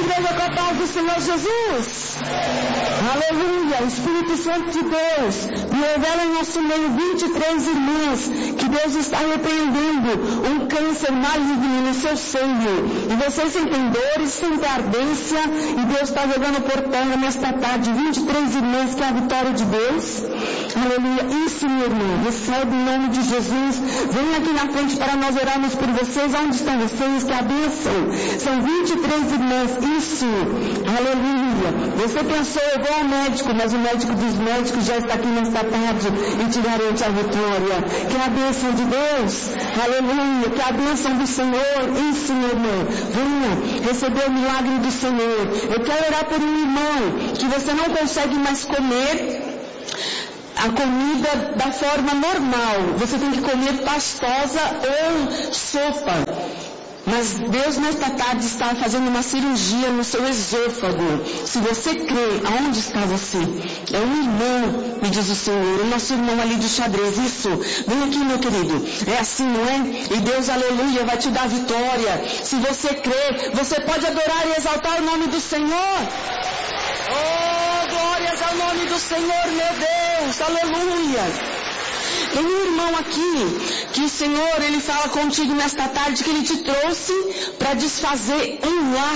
igreja com a paz do Senhor Jesus? Aleluia. Espírito Santo de Deus, me revela em nosso meio 23 irmãs que Deus está repreendendo um câncer maligno no seu seio. E vocês sentem dores, sentem ardência, e Deus está jogando por terra nesta tarde 23 irmãs, que é a vitória de Deus. Aleluia. Isso, meu irmão, recebe em nome de Jesus. Vem aqui na frente para nós orarmos por vocês. Onde estão vocês? Que a bênção. São 23 irmãs. Isso. Aleluia. Você pensou, eu vou ao médico, mas o médico dos médicos já está aqui nesta tarde e te garante a vitória. Que a bênção de Deus. Aleluia. Que a bênção do Senhor. Isso, meu irmão. Venha receber o milagre do Senhor. Eu quero orar por um irmão que você não consegue mais comer a comida da forma normal. Você tem que comer pastosa ou sopa. Mas Deus nesta tarde está fazendo uma cirurgia no seu esôfago. Se você crê, aonde está você? É um irmão, me diz o Senhor, o nosso irmão ali de xadrez. Isso, vem aqui, meu querido. É assim, não é? E Deus, aleluia, vai te dar vitória. Se você crê, você pode adorar e exaltar o nome do Senhor. Oh, glórias ao nome do Senhor, meu Deus, aleluia. Tem um irmão aqui, que o Senhor, Ele fala contigo nesta tarde, que Ele te trouxe para desfazer um laço